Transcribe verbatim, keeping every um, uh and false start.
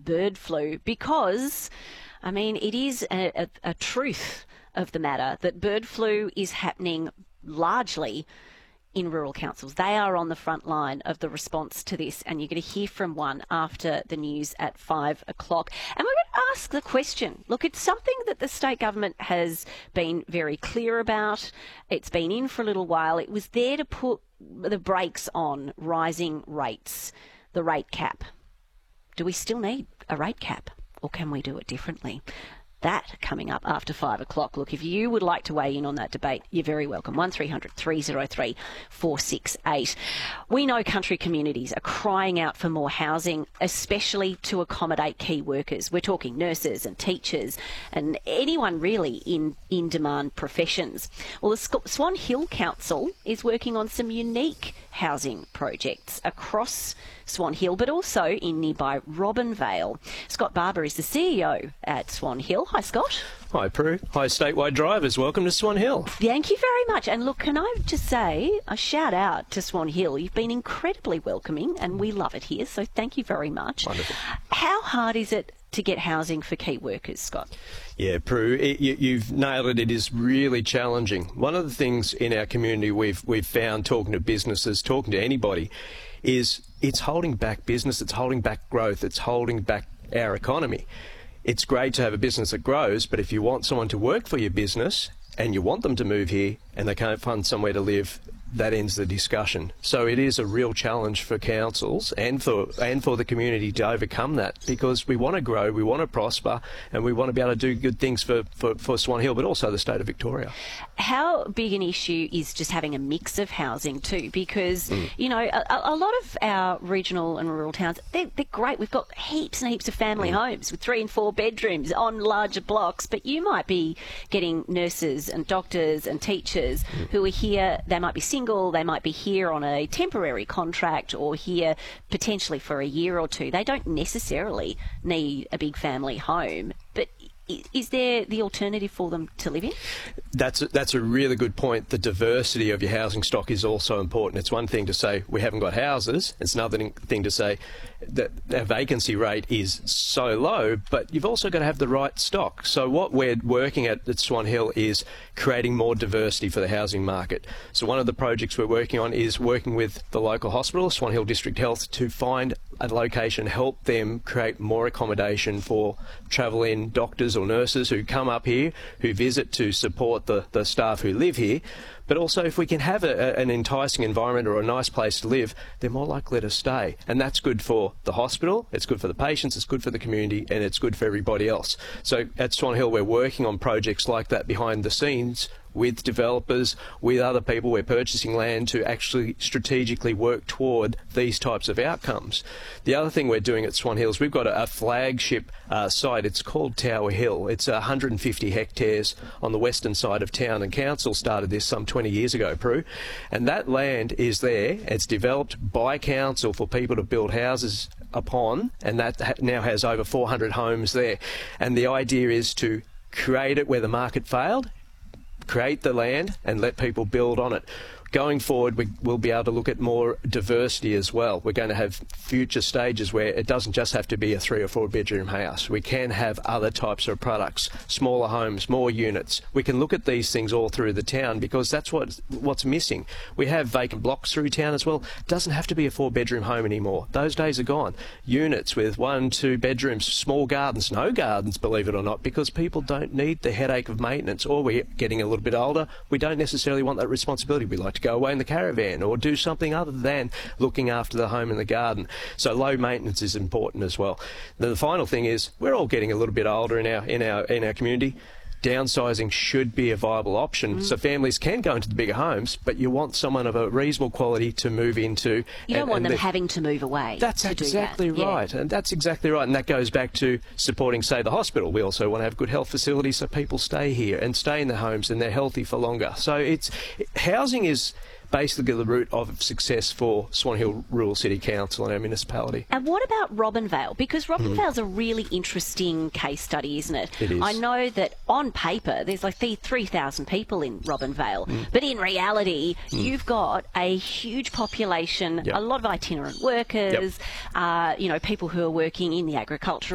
bird flu because, I mean, it is a, a, a truth of the matter that bird flu is happening largely in rural councils. They are on the front line of the response to this, and you're going to hear from one after the news at five o'clock. And we're going to ask the question. Look, it's something that the state government has been very clear about. It's been in for a little while. It was there to put the brakes on rising rates, the rate cap. Do we still need a rate cap, or can we do it differently? That coming up after five o'clock. Look, if you would like to weigh in on that debate, you're very welcome. one three hundred three oh three four six eight. We know country communities are crying out for more housing, especially to accommodate key workers. We're talking nurses and teachers and anyone really in in-demand professions. Well, the Swan Hill Council is working on some unique housing projects across Swan Hill, but also in nearby Robinvale. Scott Barber is the C E O at Swan Hill. Hi, Scott. Hi, Prue. Hi, statewide drivers. Welcome to Swan Hill. Thank you very much. And look, can I just say a shout out to Swan Hill. You've been incredibly welcoming and we love it here, so thank you very much. Wonderful. How hard is it to get housing for key workers, Scott? Yeah, Prue, it, you, you've nailed it. It is really challenging. One of the things in our community we've we've found talking to businesses, talking to anybody, is it's holding back business, it's holding back growth, it's holding back our economy. It's great to have a business that grows, but if you want someone to work for your business and you want them to move here and they can't find somewhere to live, that ends the discussion. So it is a real challenge for councils and for and for the community to overcome that, because we want to grow, we want to prosper, and we want to be able to do good things for, for, for Swan Hill, but also the state of Victoria. How big an issue is just having a mix of housing too? Because, mm. you know, a, a lot of our regional and rural towns, they're, they're great. We've got heaps and heaps of family mm. homes with three and four bedrooms on larger blocks, but you might be getting nurses and doctors and teachers mm. who are here, they might be single, they might be here on a temporary contract or here potentially for a year or two. They don't necessarily need a big family home, but is there the alternative for them to live in? That's a, that's a really good point. The diversity of your housing stock is also important. It's one thing to say we haven't got houses. It's another thing to say that our vacancy rate is so low, but you've also got to have the right stock. So what we're working at at Swan Hill is creating more diversity for the housing market. So one of the projects we're working on is working with the local hospital, Swan Hill District Health, to find a location, help them create more accommodation for travel-in doctors or nurses who come up here, who visit to support the, the staff who live here. But also, if we can have a, a, an enticing environment or a nice place to live, they're more likely to stay. And that's good for the hospital, it's good for the patients, it's good for the community, and it's good for everybody else. So at Swan Hill, we're working on projects like that behind the scenes with developers, with other people. We're purchasing land to actually strategically work toward these types of outcomes. The other thing we're doing at Swan Hill is we've got a, a flagship uh, site. It's called Tower Hill. It's one hundred fifty hectares on the western side of town, and council started this some twenty years ago, Prue. And that land is there. It's developed by council for people to build houses upon, and that ha now has over four hundred homes there. And the idea is to create it where the market failed, create the land and let people build on it. Going forward, we will be able to look at more diversity as well. We're going to have future stages where it doesn't just have to be a three or four bedroom house. We can have other types of products, smaller homes, more units. We can look at these things all through the town, because that's what what's missing. We have vacant blocks through town as well. It doesn't have to be a four bedroom home anymore. Those days are gone. Units with one, two bedrooms, small gardens, no gardens, believe it or not, because people don't need the headache of maintenance, or we're getting a little bit older. We don't necessarily want that responsibility. We like to go away in the caravan or do something other than looking after the home and the garden. So low maintenance is important as well. Then the final thing is we're all getting a little bit older in our in our in our community. Downsizing should be a viable option. Mm. So families can go into the bigger homes, but you want someone of a reasonable quality to move into. You don't and, want and them the, having to move away. That's to exactly do that. right. Yeah. And that's exactly right. And that goes back to supporting, say, the hospital. We also want to have good health facilities so people stay here and stay in their homes and they're healthy for longer. So it's housing is basically the root of success for Swan Hill Rural City Council and our municipality. And what about Robinvale? Because Robinvale's mm. a really interesting case study, isn't it? It is. I know that on paper there's like three thousand people in Robinvale, mm. but in reality mm. you've got a huge population, yep. a lot of itinerant workers, yep. uh, you know, people who are working in the agricultural